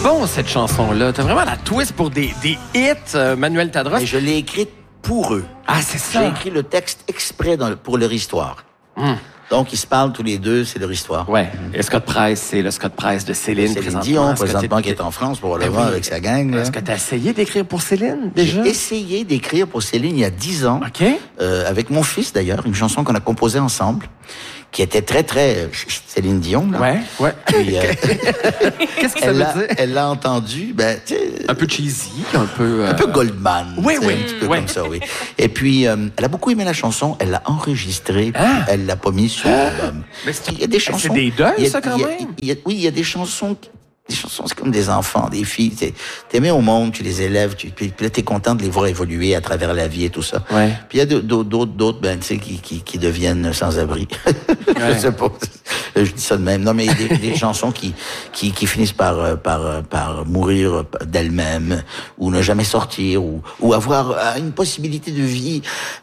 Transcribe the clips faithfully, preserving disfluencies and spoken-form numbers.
bon, cette chanson-là. T'as vraiment la twist pour des, des hits, euh, Manuel Tadros. Et je l'ai écrite pour eux. Ah, c'est ça. J'ai écrit le texte exprès dans, pour leur histoire. Hum. Donc, ils se parlent tous les deux, c'est leur histoire. Ouais. Et Scott Price, c'est le Scott Price de Céline. Céline présentement. Dion, Est-ce que présentement, t'es- qui est en France, pour le Ben voir oui. avec sa gang. là. Est-ce que tu as essayé d'écrire pour Céline, déjà? J'ai essayé d'écrire pour Céline il y a dix ans, OK. euh, avec mon fils d'ailleurs, une chanson qu'on a composée ensemble, qui était très, très euh, Céline Dion. Là. Ouais, ouais. Puis, euh, Qu'est-ce que ça elle veut l'a- dire? elle l'a entendu, ben, tu sais, Un peu cheesy, un peu... euh, un peu Goldman. Oui, tu sais, oui. Un petit peu Ouais. comme ça, oui. Et puis, euh, elle a beaucoup aimé la chanson, elle l'a enregistrée, Ah. elle l'a pas mise sur l'album. Mais c'est- Il y a des c'est chansons... des deuils, il y a- ça, quand il y a- même? il y a- Oui, il y a des chansons... Des chansons, c'est comme des enfants, des filles. T'es, t'es mis au monde, tu les élèves, tu, puis, puis là, t'es content de les voir évoluer à travers la vie et tout ça. Ouais. Puis il y a d'autres, d'autres, d'autres, ben, tu sais, qui, qui, qui deviennent sans-abri. Je sais pas. Je dis ça de même. Non, mais des, des chansons qui, qui, qui finissent par, euh, par, euh, par mourir d'elles-mêmes, ou ne jamais sortir, ou, ou avoir euh, une possibilité de vie,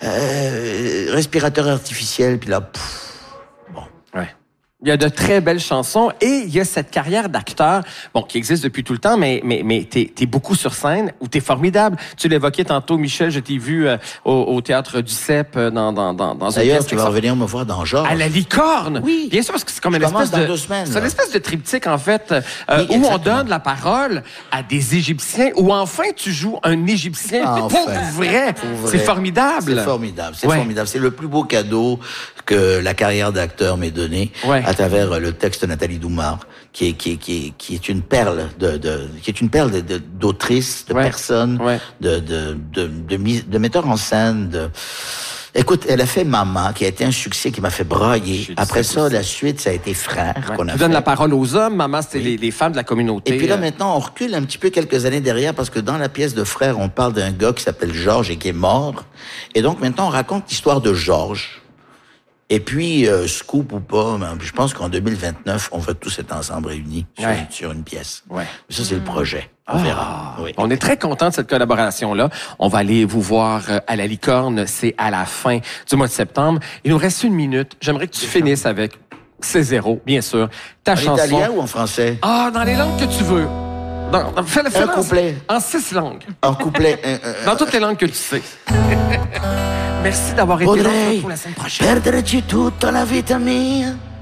euh, respirateur artificiel, puis là, pff, bon. Ouais. Il y a de très belles chansons et il y a cette carrière d'acteur, bon, qui existe depuis tout le temps, mais, mais, mais t'es, t'es beaucoup sur scène où t'es formidable. Tu l'évoquais tantôt, Michel, je t'ai vu euh, au, au théâtre du C E P euh, dans, dans, dans, dans une D'ailleurs, pièce tu vas revenir me voir dans Georges. à la licorne. Oui. Bien sûr, parce que c'est comme Je une commence espèce dans de, deux semaines, c'est là. une espèce de triptyque, en fait, euh, Oui, où on exactement. donne la parole à des Égyptiens, où enfin tu joues un Égyptien Enfin. pour vrai. Pour vrai. C'est formidable. C'est formidable, c'est Ouais. formidable. C'est le plus beau cadeau que la carrière d'acteur m'ait donné Ouais. à travers le texte de Nathalie Doumar, qui est, qui est, qui est, qui est une perle de, de, qui est une perle de, de- d'autrice, de Ouais. personne, Ouais. de, de, de, de, mise- de metteur en scène, de, écoute, elle a fait Maman, qui a été un succès qui m'a fait brailler. J'ai dit Après ça ça, aussi. la suite, ça a été Frères, Ouais. qu'on a Tu donnes fait. la parole aux hommes, maman, c'est Oui. les, les femmes de la communauté. Et puis là, euh, maintenant, on recule un petit peu quelques années derrière parce que dans la pièce de Frères, on parle d'un gars qui s'appelle Georges et qui est mort. Et donc, maintenant, on raconte l'histoire de Georges. Et puis, euh, scoop ou pas, ben, je pense qu'en deux mille vingt-neuf, on va tous être ensemble réunis sur, Ouais. une, sur une pièce. Ouais. Ça, c'est le projet. On Ah, verra. Oui. On est très content de cette collaboration-là. On va aller vous voir euh, à la licorne. C'est à la fin du mois de septembre. Il nous reste une minute. J'aimerais que tu finisses avec C'est zéro, bien sûr. Ta En chanson. italien ou en français? Ah, dans les langues que tu veux. Dans, dans, fais-le, fais-le en- couplet. En six langues. En couplet. un- un- Dans toutes les langues que tu sais. Merci d'avoir été là. On se Potrei retrouve la semaine prochaine. perderci tutta la vita mia